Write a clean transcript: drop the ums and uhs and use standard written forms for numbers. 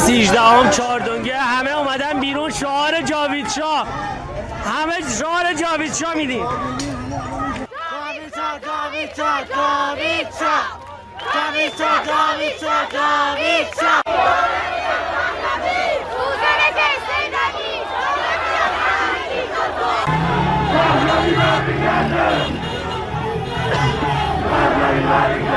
13ام چهاردونگه همه اومدن بیرون شعار جاوید شاه، همه شعار جاوید شاه میدیم. Everybody